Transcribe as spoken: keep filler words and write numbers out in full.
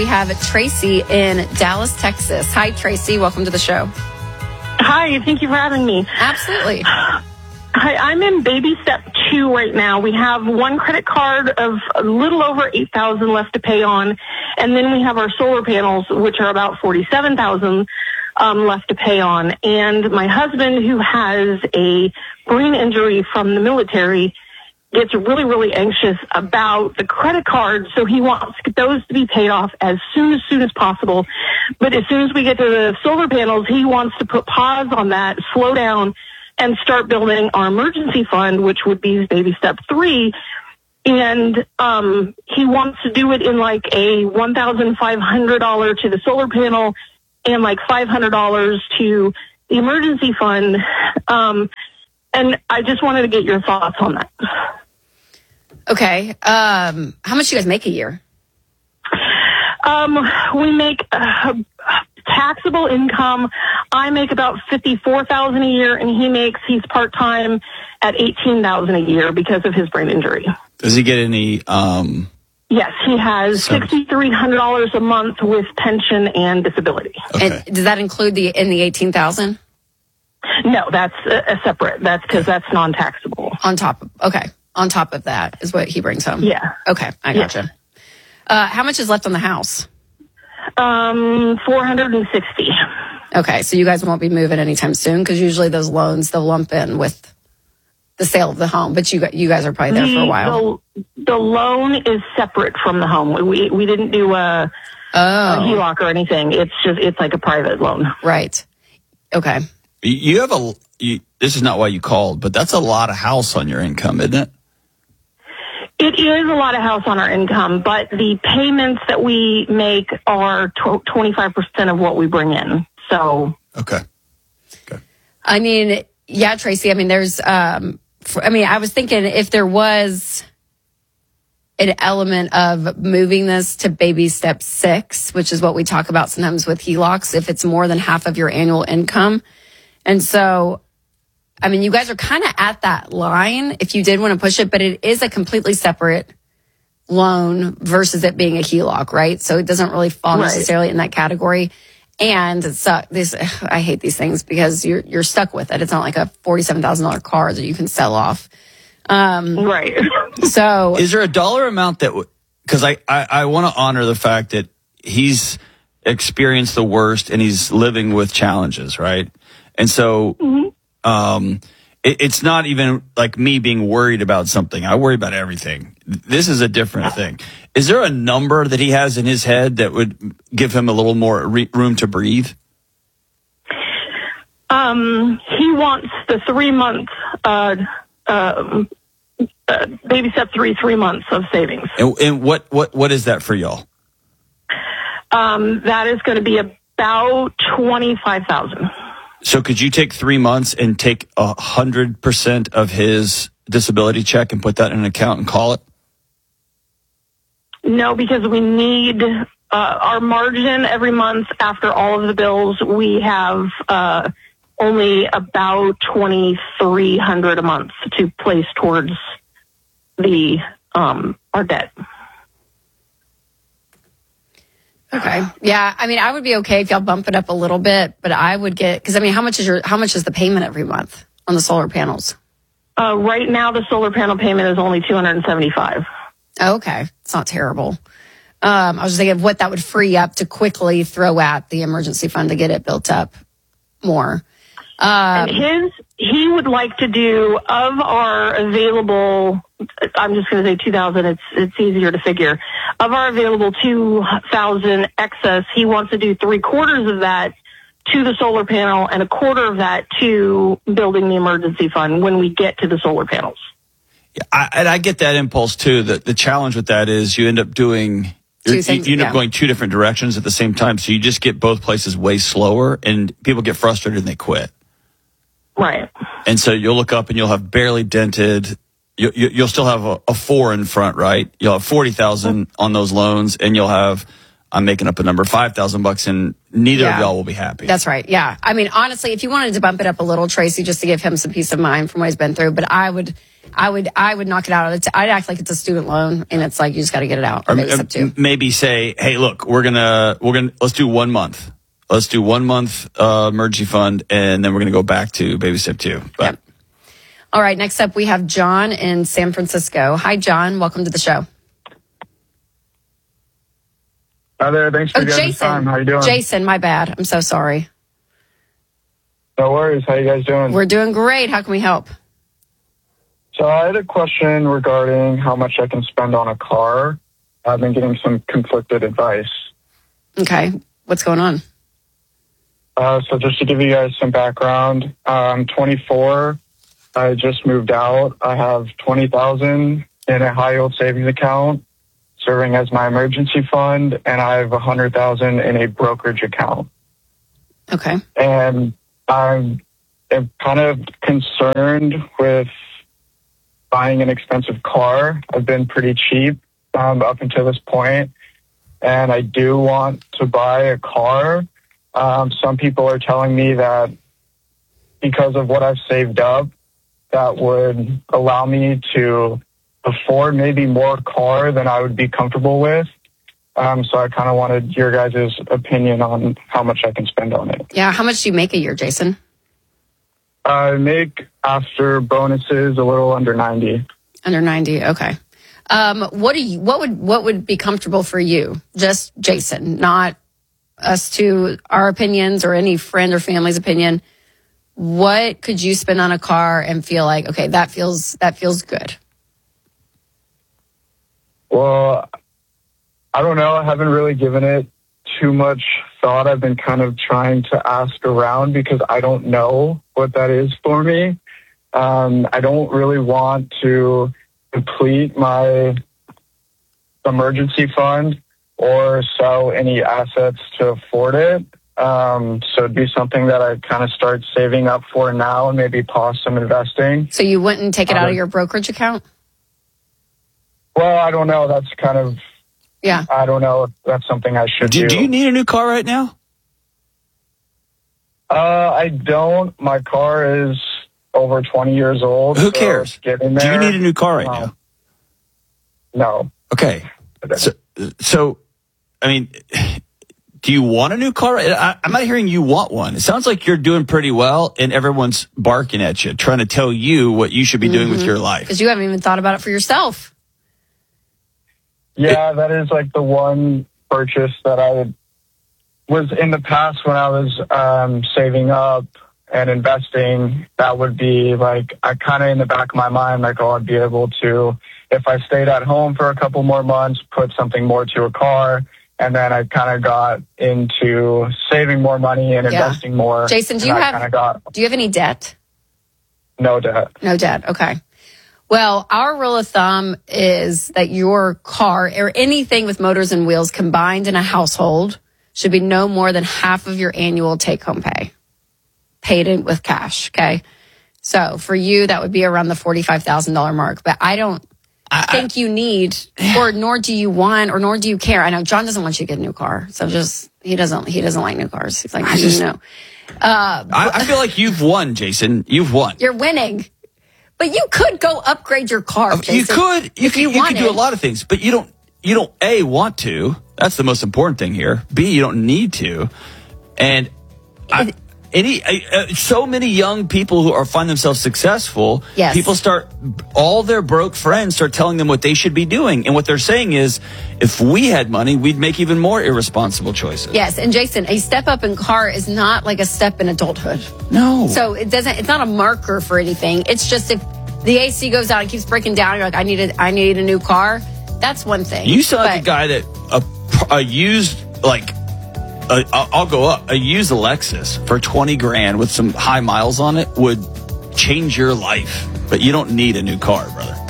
We have Tracy in Dallas, Texas. Hi, Tracy. Welcome to the show. Hi, thank you for having me. Absolutely. Hi, I'm in baby step two right now. We have one credit card of a little over eight thousand dollars left to pay on, and then we have our solar panels, which are about forty-seven thousand dollars um, left to pay on. And my husband, who has a brain injury from the military, gets really, really anxious about the credit cards, so he wants those to be paid off as soon as soon as possible. But as soon as we get to the solar panels, he wants to put pause on that, slow down, and start building our emergency fund, which would be baby step three. And um, he wants to do it in like a one thousand five hundred dollars to the solar panel and like five hundred dollars to the emergency fund. Um, and I just wanted to get your thoughts on that. Okay. Um, how much do you guys make a year? Um, we make uh, taxable income. I make about fifty-four thousand dollars a year, and he makes, he's part-time at eighteen thousand dollars a year because of his brain injury. Does he get any? Um, yes, he has six thousand three hundred dollars a month with pension and disability. Okay. And does that include the in the eighteen thousand dollars? No, that's a, a separate. That's because that's non-taxable. On top of, okay. On top of that is what he brings home. Yeah. Okay, I gotcha. Yeah. Uh, how much is left on the house? Um, four hundred sixty. Okay, so you guys won't be moving anytime soon because usually those loans they'll lump in with the sale of the home. But you you guys are probably there the, for a while. The, the loan is separate from the home. We we didn't do a, oh. a H E L O C or anything. It's just it's like a private loan. Right. Okay. You have a. You, this is not why you called, but that's a lot of house on your income, isn't it? It is a lot of house on our income, but the payments that we make are twenty-five percent of what we bring in. So okay, okay. I mean, yeah, Tracy. I mean, there's. Um, for, I mean, I was thinking if there was an element of moving this to baby step six, which is what we talk about sometimes with H E L O Cs, if it's more than half of your annual income, and so. I mean, you guys are kind of at that line if you did want to push it, but it is a completely separate loan versus it being a H E L O C, right? So it doesn't really fall right. necessarily in that category. And it's, uh, this, I hate these things because you're you're stuck with it. It's not like a forty-seven thousand dollars car that you can sell off. Um, right. So, is there a dollar amount that? Because I I, I want to honor the fact that he's experienced the worst and he's living with challenges, right? And so. Mm-hmm. Um, it, it's not even like me being worried about something. I worry about everything. This is a different thing. Is there a number that he has in his head that would give him a little more re- room to breathe? Um, he wants the three month, uh, uh, uh, baby step three, three months of savings. And, and what, what, what is that for y'all? Um, that is going to be about twenty-five thousand. So could you take three months and take a hundred percent of his disability check and put that in an account and call it? No, because we need uh, our margin every month after all of the bills. We have uh, only about twenty-three hundred a month to place towards the um, our debt. Okay. Yeah. I mean, I would be okay if y'all bump it up a little bit, but I would get, cause I mean, how much is your, how much is the payment every month on the solar panels? Uh, right now the solar panel payment is only two hundred seventy-five. Okay. It's not terrible. Um, I was just thinking of what that would free up to quickly throw at the emergency fund to get it built up more. Um, and his, he would like to do of our available, I'm just going to say two thousand, it's, it's easier to figure. Of our available two thousand excess, he wants to do three quarters of that to the solar panel and a quarter of that to building the emergency fund when we get to the solar panels. Yeah, I, and I get that impulse too. The, the challenge with that is you end up doing, Two things, you end yeah. up going two different directions at the same time. So you just get both places way slower and people get frustrated and they quit. Right. And so you'll look up and you'll have barely dented. You, you, you'll still have a, a four in front, right? You'll have forty thousand on those loans and you'll have, I'm making up a number, five thousand bucks, and neither yeah. of y'all will be happy. That's right. Yeah. I mean, honestly, if you wanted to bump it up a little, Tracy, just to give him some peace of mind from what he's been through, but I would, I would I would knock it out. It's, I'd act like it's a student loan, and it's like you just got to get it out. Or Maybe m- step two. maybe say, hey, look, we're gonna we're gonna let's do one month. Let's do one month uh, emergency fund, and then we're gonna go back to baby step two. But Yep. All right. Next up, we have John in San Francisco. Hi, John. Welcome to the show. Hi there. Thanks for Oh, your guys' Jason. time. How you doing? Jason, my bad. I'm so sorry. No worries. How you guys doing? We're doing great. How can we help? So I had a question regarding how much I can spend on a car. I've been getting some conflicted advice. Okay. What's going on? Uh, so just to give you guys some background, I'm twenty-four. I just moved out. I have twenty thousand in a high yield savings account serving as my emergency fund, and I have one hundred thousand in a brokerage account. Okay. And I'm, I'm kind of concerned with buying an expensive car. I've been pretty cheap um, up until this point, and I do want to buy a car. Um, some people are telling me that because of what I've saved up, that would allow me to afford maybe more car than I would be comfortable with. Um, so I kind of wanted your guys' opinion on how much I can spend on it. Yeah. How much do you make a year, Jason? I make, after bonuses, a little under ninety. Under ninety. Okay. Um, what do you, what would, what would be comfortable for you? Just Jason, not us to our opinions or any friend or family's opinion. What could you spend on a car and feel like, okay, that feels, that feels good? Well, I don't know. I haven't really given it too much thought. I've been kind of trying to ask around because I don't know what that is for me. Um, I don't really want to deplete my emergency fund or sell any assets to afford it. Um, so it'd be something that I kind of start saving up for now and maybe pause some investing. So you wouldn't take it out of your brokerage account? Well, I don't know. That's kind of, Yeah. I don't know if that's something I should do, do. do you need a new car right now? Uh, I don't. My car is over twenty years old. Who so cares? it's getting Do there. you need a new car right Um, now? No. Okay. So, so, I mean, do you want a new car? I, I'm not hearing you want one. It sounds like you're doing pretty well and everyone's barking at you, trying to tell you what you should be doing with your life. Because you haven't even thought about it for yourself. Yeah, that is like the one purchase that I was in the past when I was um, saving up and investing. That would be like, I kind of in the back of my mind, like, oh, I'd be able to, if I stayed at home for a couple more months, put something more to a car. And then I kind of got into saving more money and Yeah. investing more. Jason, do and you I have- kind of got Do you have any debt? no debt. No debt. Okay. Well, our rule of thumb is that your car or anything with motors and wheels combined in a household should be no more than half of your annual take-home pay, paid in with cash. Okay. So for you, that would be around the forty-five thousand dollars mark. But I don't I, think you need, or nor do you want, or nor do you care. I know John doesn't want you to get a new car. So just, he doesn't, he doesn't like new cars. He's like, I just- no. I, I feel like you've won, Jason. You've won. You're winning. But you could go upgrade your car, Jason. You could. You if could, you, you could wanted. do a lot of things, but you don't. You don't. A, want to. That's the most important thing here. B, you don't need to. And I, any uh, so many young people who are find themselves successful. Yes. People start. All their broke friends start telling them what they should be doing, and what they're saying is, if we had money, we'd make even more irresponsible choices. Yes, and Jason, a step up in car is not like a step in adulthood. No. So it doesn't. It's not a marker for anything. It's just if the A C goes out and keeps breaking down, you're like, I need a, I need a new car. That's one thing. You sound like a But- guy that a, a used like a, I'll go up a used Lexus for twenty grand with some high miles on it would change your life, but you don't need a new car, brother.